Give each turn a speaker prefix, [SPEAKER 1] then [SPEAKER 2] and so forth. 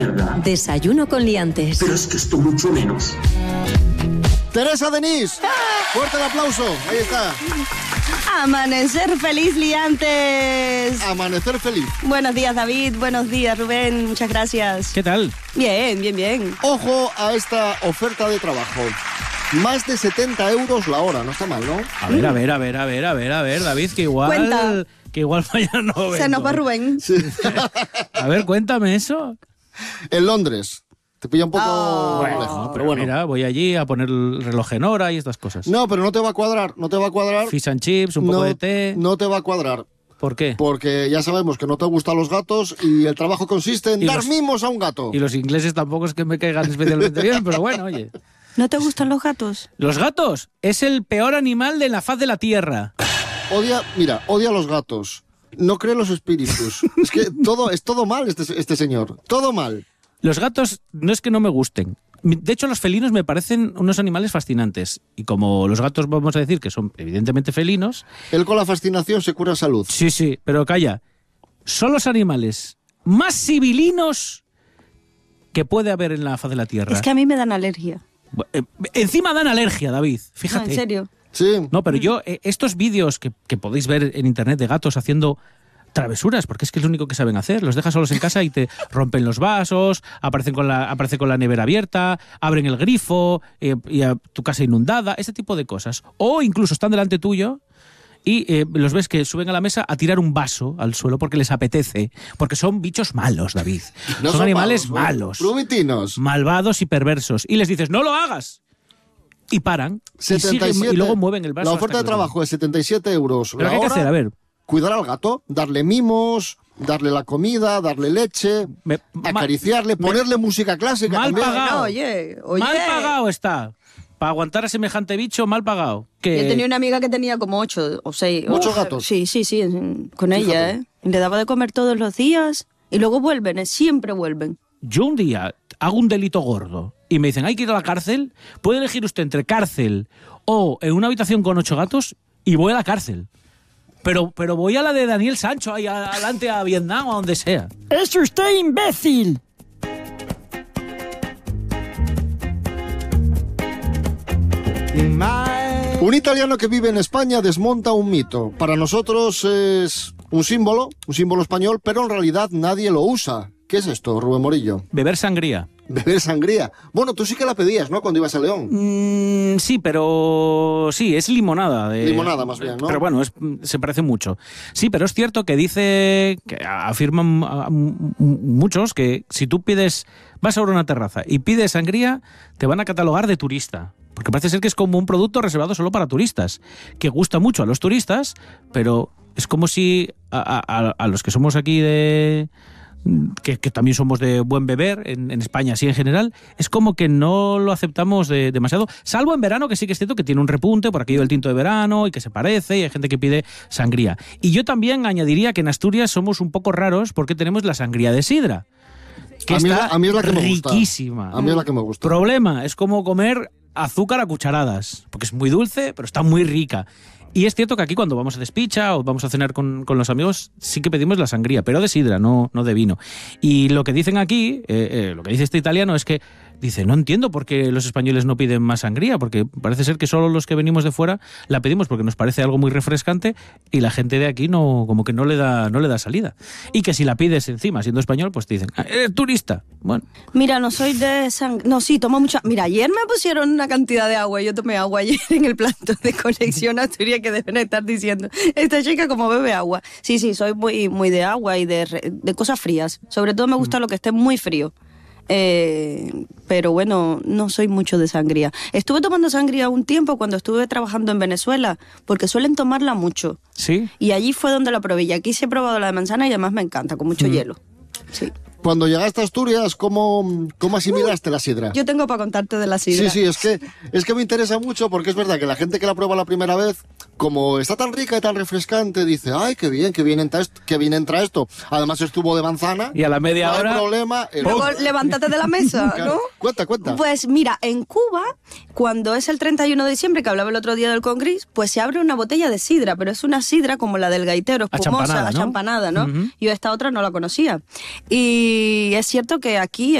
[SPEAKER 1] Desayuno con liantes.
[SPEAKER 2] Pero es que esto mucho menos.
[SPEAKER 3] Teresa Denis, fuerte el aplauso, ahí está.
[SPEAKER 4] Amanecer feliz, liantes.
[SPEAKER 3] Amanecer feliz.
[SPEAKER 4] Buenos días, David, buenos días, Rubén, muchas gracias.
[SPEAKER 5] ¿Qué tal?
[SPEAKER 4] Bien, bien, bien.
[SPEAKER 3] Ojo a esta oferta de trabajo. Más de 70 euros la hora, no está mal, ¿no?
[SPEAKER 5] A ver, David, que igual...
[SPEAKER 4] Cuenta.
[SPEAKER 5] Que igual mañana no vengo.
[SPEAKER 4] Se nos va Rubén.
[SPEAKER 3] Sí.
[SPEAKER 5] A ver, cuéntame eso.
[SPEAKER 3] En Londres. Te pilla un poco
[SPEAKER 4] Oh.
[SPEAKER 3] lejos,
[SPEAKER 5] Pero bueno, mira, voy allí a poner el reloj en hora y estas cosas.
[SPEAKER 3] No, pero no te va a cuadrar, no te va a cuadrar.
[SPEAKER 5] Fish and chips, un poco de té.
[SPEAKER 3] No te va a cuadrar.
[SPEAKER 5] ¿Por qué?
[SPEAKER 3] Porque ya sabemos que no te gustan los gatos y el trabajo consiste en
[SPEAKER 5] Y
[SPEAKER 3] dar
[SPEAKER 5] los-
[SPEAKER 3] mimos a un gato.
[SPEAKER 5] Y los ingleses tampoco es que me caigan especialmente bien, pero bueno, oye.
[SPEAKER 4] ¿No te gustan los gatos?
[SPEAKER 5] Los gatos es el peor animal de la faz de la tierra.
[SPEAKER 3] Odia a los gatos. No cree en los espíritus. Es que es todo mal este señor. Todo mal.
[SPEAKER 5] Los gatos no es que no me gusten. De hecho, los felinos me parecen unos animales fascinantes. Y como los gatos vamos a decir que son evidentemente felinos...
[SPEAKER 3] Él con la fascinación se cura salud.
[SPEAKER 5] Sí, pero calla. Son los animales más civilinos que puede haber en la faz de la tierra.
[SPEAKER 4] Es que a mí me dan alergia.
[SPEAKER 5] Encima dan alergia, David.
[SPEAKER 4] No,
[SPEAKER 5] Fíjate.
[SPEAKER 4] en serio.
[SPEAKER 3] Sí.
[SPEAKER 5] No, pero yo, estos vídeos que podéis ver en internet de gatos haciendo travesuras, porque es que es lo único que saben hacer. Los dejas solos en casa y te rompen los vasos, aparecen con la nevera abierta, abren el grifo, y a tu casa inundada, ese tipo de cosas. O incluso están delante tuyo y los ves que suben a la mesa a tirar un vaso al suelo porque les apetece. Porque son bichos malos, David.
[SPEAKER 3] No
[SPEAKER 5] son animales
[SPEAKER 3] malos.
[SPEAKER 5] malos.
[SPEAKER 3] Prumitinos.
[SPEAKER 5] Malvados y perversos. Y les dices, no lo hagas. Y paran.
[SPEAKER 3] 77.
[SPEAKER 5] Y luego mueven el vaso.
[SPEAKER 3] La
[SPEAKER 5] hasta
[SPEAKER 3] oferta de
[SPEAKER 5] que lo
[SPEAKER 3] trabajo es 77 euros.
[SPEAKER 5] ¿Pero
[SPEAKER 3] la
[SPEAKER 5] qué hay que
[SPEAKER 3] hora.
[SPEAKER 5] hacer? A ver.
[SPEAKER 3] Cuidar al gato, darle mimos, darle la comida, darle leche, acariciarle, ponerle música clásica.
[SPEAKER 5] Mal
[SPEAKER 3] también.
[SPEAKER 5] pagado.
[SPEAKER 4] No, oye.
[SPEAKER 5] Mal pagado está. Para aguantar a semejante bicho, mal pagado.
[SPEAKER 4] Yo tenía una amiga que tenía como 8 o 6.
[SPEAKER 3] ¿Muchos gatos?
[SPEAKER 4] Sí, con ella, ¿eh? Le daba de comer todos los días y luego vuelven, siempre vuelven.
[SPEAKER 5] Yo un día hago un delito gordo y me dicen, hay que ir a la cárcel. Puede elegir usted entre cárcel o en una habitación con 8 gatos y voy a la cárcel. Pero voy a la de Daniel Sancho, ahí adelante a Vietnam o a donde sea.
[SPEAKER 6] ¡Es usted imbécil!
[SPEAKER 3] Un italiano que vive en España desmonta un mito. Para nosotros es un símbolo español, pero en realidad nadie lo usa. ¿Qué es esto, Rubén Morillo?
[SPEAKER 5] Beber sangría.
[SPEAKER 3] Beber sangría. Bueno, tú sí que la pedías, ¿no? Cuando ibas a León.
[SPEAKER 5] Sí, pero sí, es limonada.
[SPEAKER 3] Limonada, más bien, ¿no?
[SPEAKER 5] Pero bueno, se parece mucho. Sí, pero es cierto que afirman muchos que si tú vas a una terraza y pides sangría, te van a catalogar de turista. Porque parece ser que es como un producto reservado solo para turistas, que gusta mucho a los turistas, pero es como si a los que somos aquí que también somos de buen beber, en España así en general, es como que no lo aceptamos demasiado, salvo en verano, que sí que es cierto que tiene un repunte por aquello del tinto de verano y que se parece, y hay gente que pide sangría. Y yo también añadiría que en Asturias somos un poco raros porque tenemos la sangría de sidra, que
[SPEAKER 3] a mí es la que me gusta.
[SPEAKER 5] riquísima.
[SPEAKER 3] A mí es la que me gusta.
[SPEAKER 5] Problema, es como comer azúcar a cucharadas, porque es muy dulce, pero está muy rica. Y es cierto que aquí cuando vamos a despicha o vamos a cenar con los amigos sí que pedimos la sangría, pero de sidra, no de vino. Y lo que dicen aquí, lo que dice este italiano es que dice, no entiendo por qué los españoles no piden más sangría, porque parece ser que solo los que venimos de fuera la pedimos porque nos parece algo muy refrescante y la gente de aquí como que no le da salida. Y que si la pides encima, siendo español, pues te dicen, eres turista. Bueno.
[SPEAKER 4] Mira, no soy de sangre. No, sí, tomo mucha. Mira, ayer me pusieron una cantidad de agua y yo tomé agua ayer en el plato de Conexión Asturias que deben estar diciendo, esta chica como bebe agua. Sí, soy muy, muy de agua y de cosas frías. Sobre todo me gusta lo que esté muy frío. Pero bueno, no soy mucho de sangría. Estuve tomando sangría un tiempo cuando estuve trabajando en Venezuela, porque suelen tomarla mucho.
[SPEAKER 5] ¿Sí?
[SPEAKER 4] Y allí fue donde la probé. Y aquí sí he probado la de manzana y además me encanta, con mucho hielo. Sí.
[SPEAKER 3] Cuando llegaste a Asturias, ¿cómo asimilaste la sidra?
[SPEAKER 4] Yo tengo para contarte de la sidra.
[SPEAKER 3] Sí, es que me interesa mucho porque es verdad que la gente que la prueba la primera vez, como está tan rica y tan refrescante, dice, ay, qué bien entra esto. Además estuvo de manzana.
[SPEAKER 5] Y a la media hora...
[SPEAKER 3] No hay problema.
[SPEAKER 4] Luego levántate de la mesa, ¿no?
[SPEAKER 3] Cuenta.
[SPEAKER 4] Pues mira, en Cuba, cuando es el 31 de diciembre, que hablaba el otro día del Congris, pues se abre una botella de sidra, pero es una sidra como la del gaitero, espumosa, achampanada, ¿no?
[SPEAKER 5] Uh-huh.
[SPEAKER 4] Yo esta otra no la conocía. Y Y es cierto que aquí